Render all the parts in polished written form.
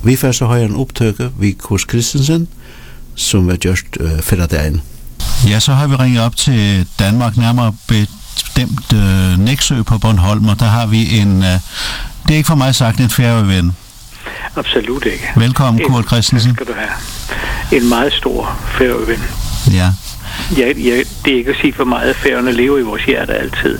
Vi får så højere en optøke ved Kors Christensen, som er gjort fredagen. Ja, så har vi ringet op til Danmark, nærmere bestemt Nexø på Bornholm, og der har vi en, det er ikke for mig sagt, en færøven. Absolut ikke. Velkommen, Kurt Christensen. Tak skal du have. En meget stor færøven. Ja. Det er ikke at sige for meget, at Færøerne lever i vores hjerte altid.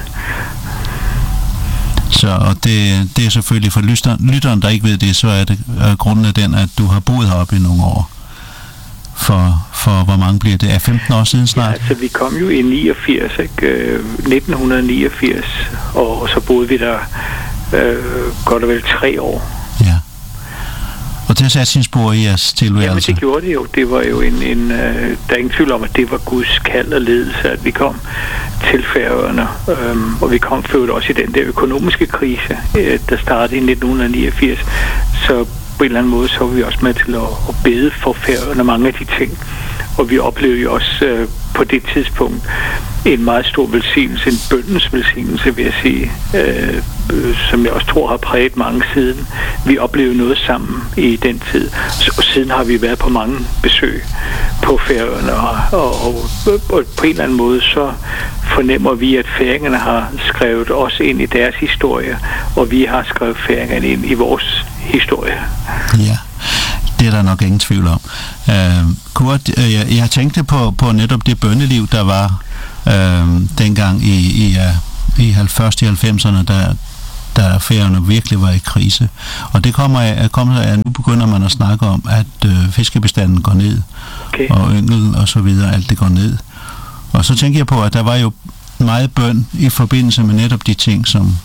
Så og det er selvfølgelig for lytteren, der ikke ved det, så er det grunden af den, at du har boet heroppe i nogle år. For hvor mange bliver det? Er 15 år siden snart? Ja, altså vi kom jo i 89, ikke? 1989, og så boede vi der godt og vel 3 år. Ja. Og det har sat sin spor i jeres tilværelse? Jamen det gjorde det jo. Det var jo der er ingen tvivl om, at det var Guds kald og ledelse, at vi kom til Færøerne. Og vi kom for også i den der økonomiske krise, der startede i 1989. Så på en eller anden måde, så var vi også med til at bede for Færøerne mange af de ting. Og vi oplevede jo også på det tidspunkt en meget stor velsignelse, en bøndens velsignelse, vil jeg sige, som jeg også tror har præget mange siden. Vi oplevede noget sammen i den tid, og siden har vi været på mange besøg på Færøerne, og på en eller anden måde så fornemmer vi, at færingerne har skrevet os ind i deres historie, og vi har skrevet færingerne ind i vores historie. Ja. Det er der nok ingen tvivl om. Kurt, jeg tænkte på netop det bønneliv, der var dengang i 90'erne, da Færøerne virkelig var i krise. Og det kommer af, nu begynder man at snakke om, at fiskebestanden går ned, okay, og yngel og så videre, alt det går ned. Og så tænker jeg på, at der var jo meget bøn i forbindelse med netop de ting, som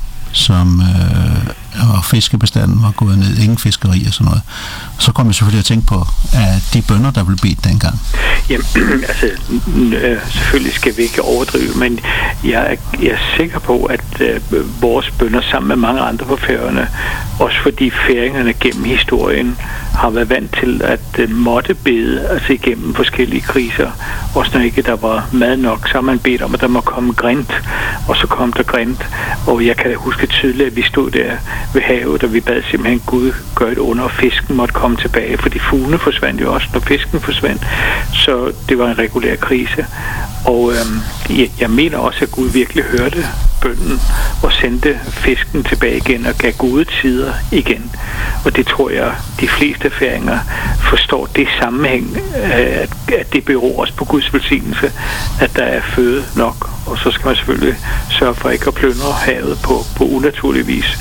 og fiskebestanden var gået ned, ingen fiskeri og sådan noget. Så kom jeg selvfølgelig at tænke på, at de bønder, der blev bedt dengang. Jamen, altså, selvfølgelig skal vi ikke overdrive, men jeg er sikker på, at vores bønder sammen med mange andre på Færøerne, også fordi færingerne gennem historien har været vant til at måtte bede, altså igennem forskellige kriser, også når ikke der var mad nok, så har man bedt om, at der må komme grint, og så kom der grint, og jeg kan huske tydeligt, at vi stod der ved havet, og vi bad simpelthen Gud gøre et under, og fisken måtte komme tilbage, fordi fuglene forsvandt jo også, når fisken forsvandt, så det var en regulær krise, og jeg mener også, at Gud virkelig hørte bønnen og sendte fisken tilbage igen og gav gode tider igen. Og det tror jeg, de fleste færinger forstår det sammenhæng, at det beror også på Guds velsignelse, at der er føde nok. Og så skal man selvfølgelig sørge for ikke at plyndre havet på unaturlig vis.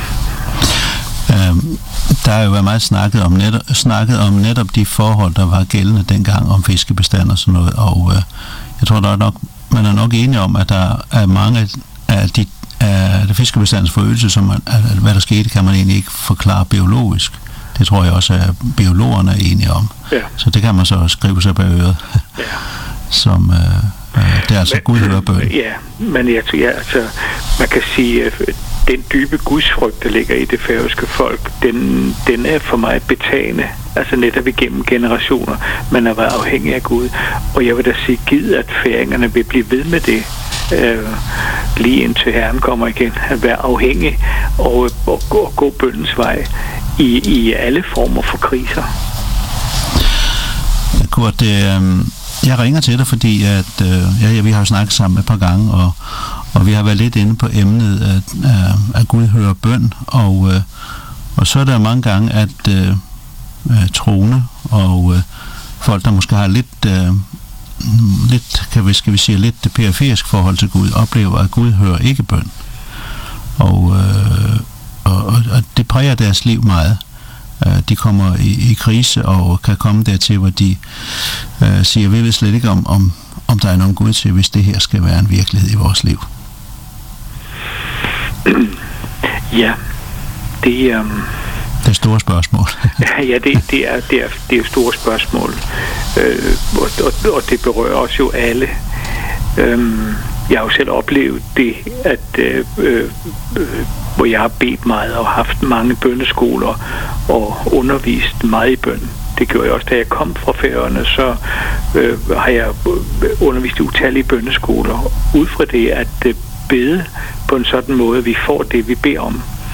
Der er jo været meget snakket om netop de forhold, der var gældende dengang om fiskebestand og sådan noget. Og jeg tror, man er nok enige om, at der er mange af det fiskebestandens forøgelse, som hvad der skete, kan man egentlig ikke forklare biologisk. Det tror jeg også, at biologerne er enige om. Ja. Så det kan man så skrive sig bag øret. Ja. Som det er altså Gud hører bøn. Ja, men altså, man kan sige, at den dybe gudsfrygt, der ligger i det færøske folk, den er for mig betagende. Altså netop igennem generationer. Man har været afhængig af Gud. Og jeg vil da sige, givet at færingerne vil blive ved med det, lige indtil Herren kommer igen, at være afhængig og gå bøndens vej i alle former for kriser. Kurt, jeg ringer til dig, fordi at vi har jo snakket sammen et par gange, og vi har været lidt inde på emnet, at Gud hører bøn, og så er der mange gange, at troende og folk, der måske har lidt periferisk forhold til Gud, oplever, at Gud hører ikke bøn. Og det præger deres liv meget. De kommer i krise og kan komme dertil, hvor de siger, vi ved slet ikke om der er nogen Gud til, hvis det her skal være en virkelighed i vores liv. Ja, det er store spørgsmål. Ja, det er jo store spørgsmål, og det berører os jo alle. Jeg har jo selv oplevet det, at hvor jeg har bedt meget og haft mange bønneskoler og undervist meget i bøn. Det gjorde jeg også, da jeg kom fra Færøerne, så har jeg undervist i utallige bønneskoler. Ud fra det at bede på en sådan måde, at vi får det, vi beder om,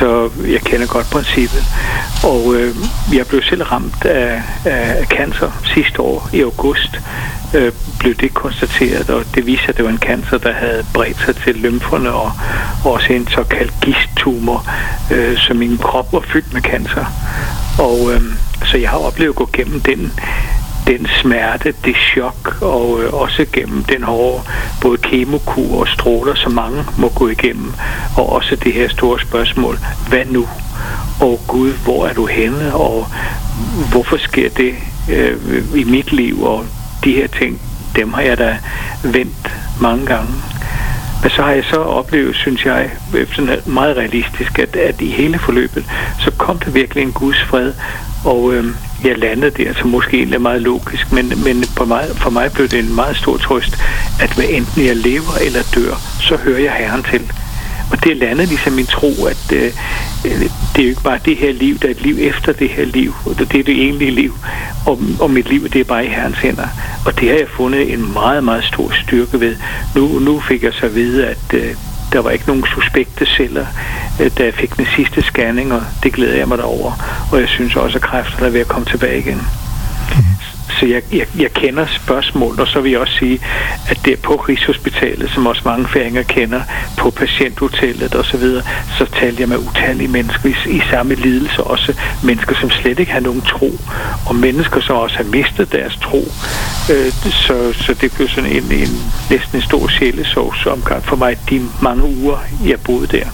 Så jeg kender godt princippet. Og jeg blev selv ramt af cancer sidste år i august. Blev det konstateret, og det viser, at det var en cancer, der havde bredt sig til lymferne og også en såkaldt gisttumor, så min krop var fyldt med cancer. Og så jeg har oplevet at gå gennem den smerte, det chok, og også gennem den hårde både kemokur og stråler, som mange må gå igennem, og også det her store spørgsmål, hvad nu? Og Gud, hvor er du henne? Og hvorfor sker det i mit liv? Og de her ting, dem har jeg da vendt mange gange. Men så har jeg så oplevet, synes jeg, sådan meget realistisk, at i hele forløbet, så kom der virkelig en Guds fred, og jeg landede der, så måske egentlig meget logisk, men for mig blev det en meget stor trøst, at hvad enten jeg lever eller dør, så hører jeg Herren til. Og det landede ligesom min tro, at det er jo ikke bare det her liv, der er et liv efter det her liv, og det er det egentlige liv, og mit liv, det er bare i Herrens hænder. Og det har jeg fundet en meget, meget stor styrke ved. Nu fik jeg så at vide, at der var ikke nogen suspekte celler, da jeg fik den sidste scanning, og det glæder jeg mig derover. Og jeg synes også, at kræfterne er ved at komme tilbage igen. Så jeg kender spørgsmål, og så vil jeg også sige, at det er på Rigshospitalet, som også mange færinger kender, på patienthotellet og så videre, så talte jeg med utallige mennesker i samme lidelse, også mennesker, som slet ikke har nogen tro, og mennesker, som også har mistet deres tro. Så det blev sådan en næsten en stor sjælesorgsomgang for mig, de mange uger, jeg boede der.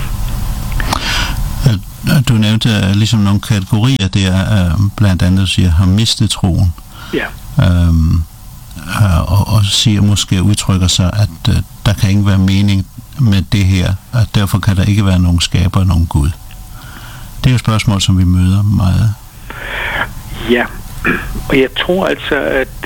Du nævnte ligesom nogle kategorier der, blandt andet siger, har mistet troen. Ja. Og siger måske udtrykker sig, at der kan ikke være mening med det her, og derfor kan der ikke være nogen skaber og nogen Gud. Det er jo et spørgsmål, som vi møder meget. Ja, og jeg tror altså, at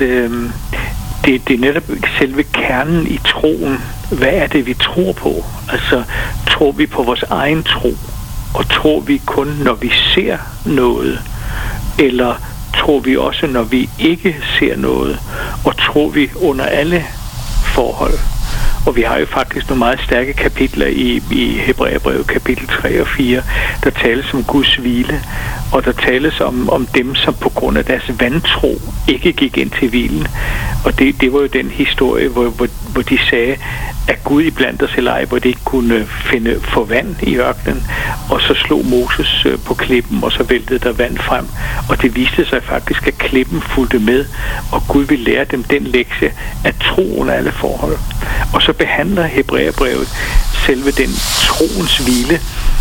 det er netop selve kernen i troen. Hvad er det, vi tror på? Altså, tror vi på vores egen tro? Og tror vi kun, når vi ser noget? Eller tror vi også, når vi ikke ser noget? Og tror vi under alle forhold? Og vi har jo faktisk nogle meget stærke kapitler i Hebræerbrevet, kapitel 3 og 4, der tales om Guds hvile, og der tales om dem, som på grund af deres vantro ikke gik ind til hvilen. Og det var jo den historie, hvor de sagde, at Gud iblandt os eller ej, hvor de ikke kunne få vand i ørkenen, og så slog Moses på klippen, og så væltede der vand frem. Og det viste sig faktisk, at klippen fulgte med, og Gud ville lære dem den lektie, at tro under alle forhold. Og så behandler Hebræerbrevet selve den troens hvile,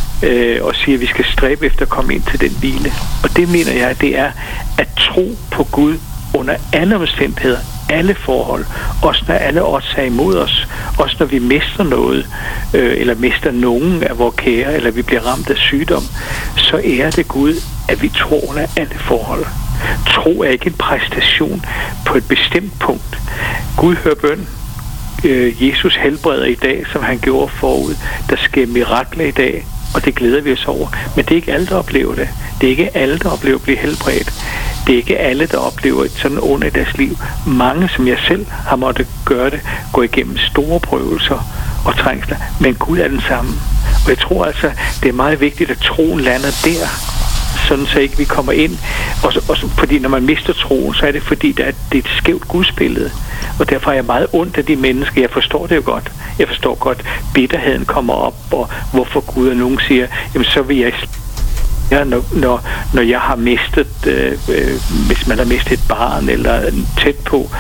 og siger, at vi skal stræbe efter at komme ind til den hvile. Og det mener jeg, det er at tro på Gud under alle omstændigheder, alle forhold, også når alle odds er imod os, også når vi mister noget, eller mister nogen af vores kære, eller vi bliver ramt af sygdom, så er det Gud, at vi tror under alle forhold. Tro er ikke en præstation på et bestemt punkt. Gud hører bøn. Jesus helbreder i dag, som han gjorde forud. Der sker mirakler i dag, og det glæder vi os over. Men det er ikke alle, der oplever det. Det er ikke alle, der oplever at blive helbredt. Det er ikke alle, der oplever et sådan ondt i deres liv. Mange, som jeg selv har måttet gøre det, går igennem store prøvelser og trængsler. Men Gud er den samme. Og jeg tror altså, det er meget vigtigt, at troen lander der, sådan så ikke vi kommer ind. Og fordi når man mister troen, så er det fordi, det er et skævt gudsbillede. Og derfor er jeg meget ondt af de mennesker. Jeg forstår det jo godt. Jeg forstår godt, bitterheden kommer op, og hvorfor Gud og nogen siger, jamen så vil jeg... Ja, når jeg har mistet, hvis man har mistet et barn eller tæt på,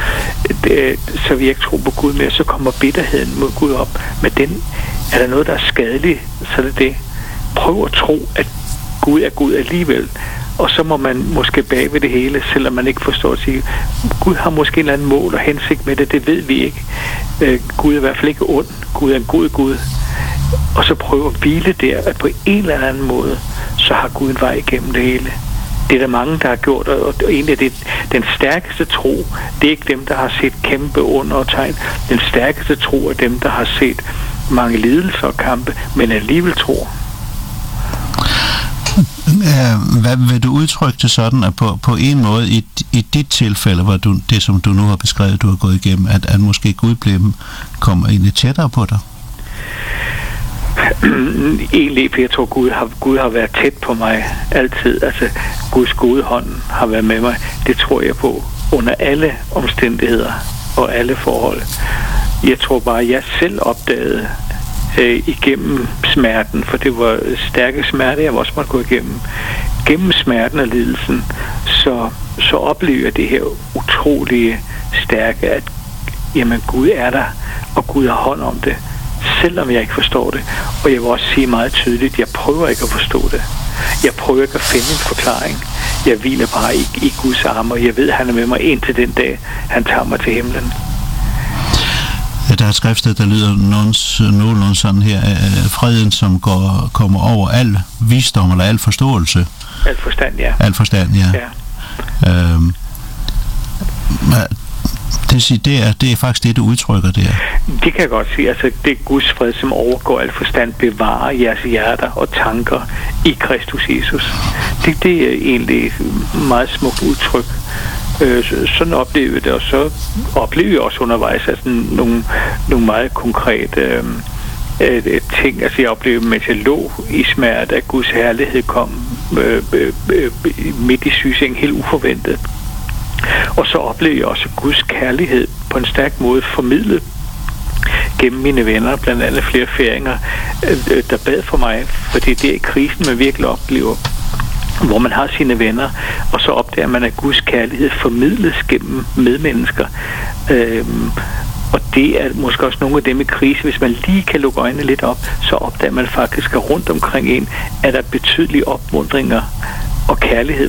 så vil jeg ikke tro på Gud mere, så kommer bitterheden mod Gud op. Men er der noget, der er skadeligt, så er det det. Prøv at tro, at Gud er Gud alligevel. Og så må man måske bag ved det hele, selvom man ikke forstår at sige, Gud har måske en eller anden mål og hensigt med det, det ved vi ikke. Gud er i hvert fald ikke ond. Gud er en god Gud. Og så prøve at hvile der, at på en eller anden måde, så har Gud en vej igennem det hele. Det er der mange, der har gjort, og egentlig er det den stærkeste tro. Det er ikke dem, der har set kæmpe under og tegn. Den stærkeste tro er dem, der har set mange lidelser og kampe, men alligevel tror. Hvad vil du udtrykke det sådan, at på en måde i dit tilfælde, hvor det som du nu har beskrevet, du har gået igennem, at måske Gud kommer egentlig tættere på dig? Egentlig, for jeg tror, Gud har været tæt på mig altid. Altså, Guds gode hånd har været med mig. Det tror jeg på under alle omstændigheder og alle forhold. Jeg tror bare, at jeg selv opdagede igennem smerten, for det var stærke smerte, jeg også måtte gå igennem. Gennem smerten og lidelsen, så oplever jeg det her utrolige stærke, at jamen, Gud er der, og Gud har hånd om det, selvom jeg ikke forstår det. Og jeg vil også sige meget tydeligt, jeg prøver ikke at forstå det. Jeg prøver ikke at finde en forklaring. Jeg hviler bare i Guds arme, og jeg ved, at han er med mig indtil den dag, han tager mig til himlen. Der er et skriftsted, der lyder nogenlunde sådan her. Freden, som kommer over al visdom eller al forståelse. Al forstand, ja. Al forstand, ja. Det er faktisk det, du udtrykker der. Det kan jeg godt sige. Altså, det er Guds fred, som overgår al forstand, bevarer jeres hjerter og tanker i Kristus Jesus. Det er egentlig et meget smukt udtryk. Sådan oplever jeg det, og så oplever jeg også undervejs altså nogle meget konkrete ting. Altså, jeg oplevede, mens jeg lå i smerte, at Guds herlighed kom midt i sygesengen, helt uforventet. Og så oplevede jeg også Guds kærlighed på en stærk måde formidlet gennem mine venner, blandt andet flere færinger, der bad for mig, fordi det er i krisen, man virkelig oplever, hvor man har sine venner, og så opdager man, at Guds kærlighed formidles gennem medmennesker. Og det er måske også nogle af dem i krise, hvis man lige kan lukke øjnene lidt op, så opdager man faktisk, at rundt omkring en er der betydelige opmuntringer og kærlighed